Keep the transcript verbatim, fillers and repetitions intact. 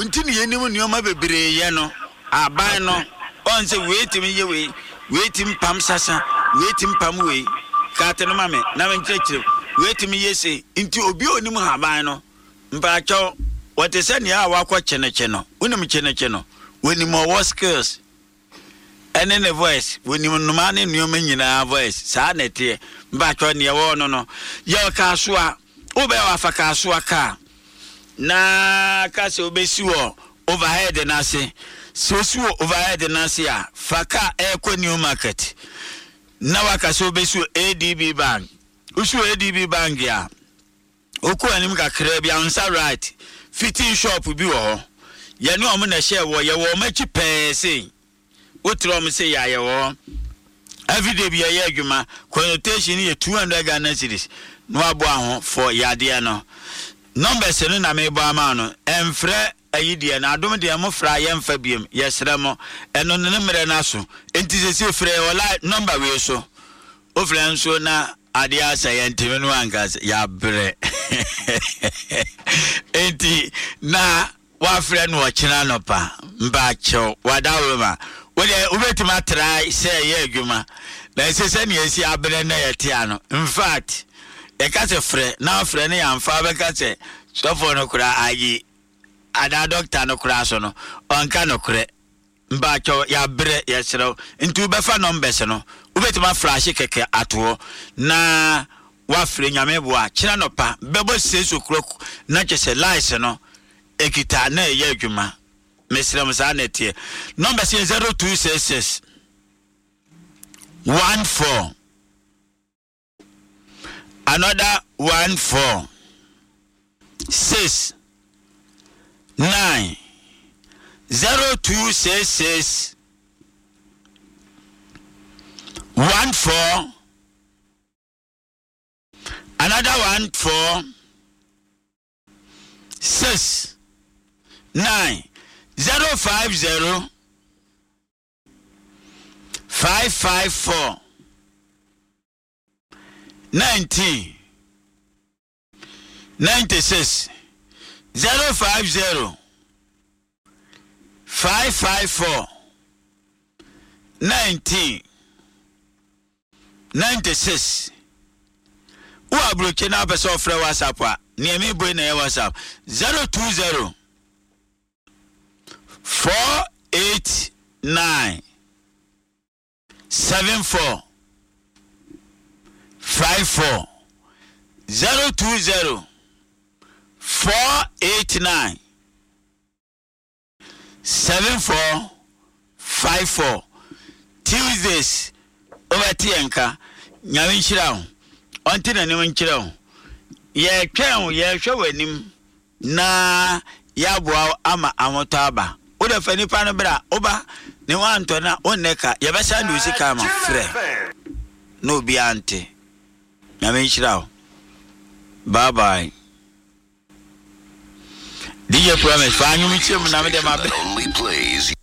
unti ne yenim nneoma bebree ye no aban no on say wait me ye we waiting pam sasa waiting pam we ka te no mame na me nkyekire wait me ye say inti obi onim haban no mpa cho what is any a wakwa cheneche no unim cheneche no when more was skills and in a voice when you no man in your menyina voice sa na tie mpa cho ne wo no no ye ka so a obe wa fa ka so aka na ka se obesi wo overhead na se so so overhead na se a faka eko new market na waka se obesi A D B bank usu A D B bank ya oku anim ka kra bia onsa right fitting shop bi wo ye no omo na share wo ye wo machi pese utro mo se ya ye wo everyday bia ye adwuma connotation ye two hundred Ghana cedis no abo aho for yade no numbers no na me bo ama no emfre ayidie na adom de mo fra ye mfa biem yesre mo eno ne mere na so enti se se frɛ wala number we so o frɛ nso na ade asa ye ntime no angas ya bre enti na wa frɛ no ochina no pa mba chew wadawo ma wode obetima try say ye adwuma na se se ne esi abre na ye tia no in fact e ka se frɛ na frɛ ne ya mfa be ka se sofo no kura ayi ada doctor no kura so no onka no kure mba cho ya bre ya sero ntu be fa numbers no ubetima flash keke ato na wa frɛ nyame boa kira no pa bebo seso kuro na chese lies no ekita na ye adwuma mesrem sa na tie numbers zero two six six one four another one four six nine zero two six six one four another one four six nine zero five zero five five four nineteen ninety six zero five zero five five four nineteen ninety six. Who are broken up a software WhatsApp? Near me, bring a WhatsApp zero two zero four eight nine seven four five four zero two zero four eight nine seven four five four. Tuesdays over Tienka nyame nchira ho onti na nem nchira ho ye twen ye hwe wanim na ya boa ama amoto aba o da fani pa no bra oba ne wanto na oneka ye be sha ndu sika ma frɛ no bi ante nyame nchira ho bye bye. D J Promise, find you me na me dem